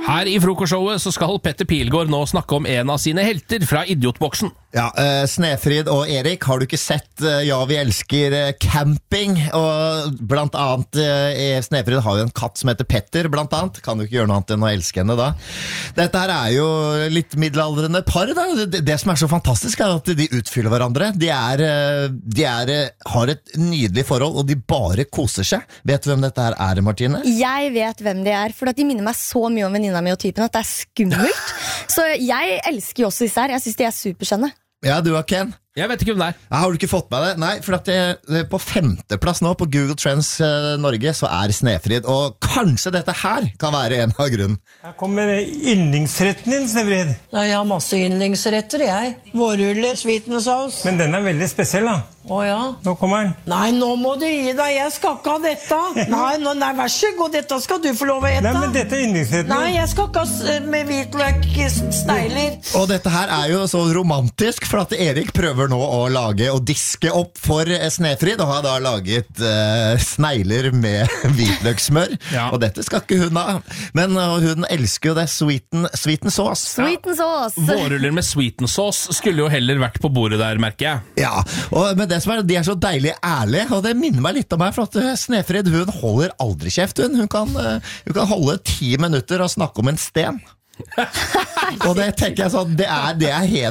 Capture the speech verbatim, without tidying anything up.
Her i frokostshowet så skal Petter Pilgaard nå snakke om en av sine helter fra Idiotboksen. Ja, uh, Snefrid og Erik, har du ikke sett uh, Ja, vi elsker uh, camping? Og blant annet uh, Snefrid har jo en katt som heter Petter, blant annet. Kan du ikke gjøre noe annet enn å elske henne da? Dette her er jo litt middelaldrende par da. Det, det som er så fantastisk er at de utfyller hverandre. De, er, uh, de er, uh, har et nydelig forhold, og de bare koser seg. Vet du hvem dette her er, Martine? Jeg vet hvem de er, for at de minner meg så mye om venninna mi og typen at det er skummelt. Så jeg elsker jo også disse her. Jeg synes de er superskjønne. Ja, du har Ken. Jeg vet ikke hvem det er. Ja, har du ikke fått med det? Nei, for at det, det på femteplass nå på Google Trends eh, Norge så er Snefrid, og kanskje dette her kan være en av grunnen. Her kommer yndlingsretten din, Snefrid. Nei, jeg har masse yndlingsretter, jeg. Vårruller, sweet and sauce. Men den er veldig spesiell da. Å ja. Nå kommer den. Nei, nå må du gi deg, jeg skal ikke ha dette. Nei, nå, nei, vær så god, dette skal du få lov å ete. Nei, men dette er yndlingsretten. Nei, jeg skal ikke ha s- med hvitløk snegler. Og dette her er jo så romantisk, for at Erik prøver nå å lage og diske opp for eh, Snefrid, og har da laget eh, snegler med hvitløksmør. Ja. Og dette skal ikke hun ha. Men uh, hun elsker jo det sweet and, sweet and sauce. Sweet and sauce. Vårruller med sweet and sauce skulle jo heller vært på bordet der, merker jeg. Ja, og, men det som er, de er så deilig ærlige, og det minner meg litt om meg, for at uh, Snefrid, hun holder aldri kjeft. Hun, hun, kan, uh, hun kan holde ti minutter og snakke om en sten. Og det tenker jeg sånn, det er, det er helt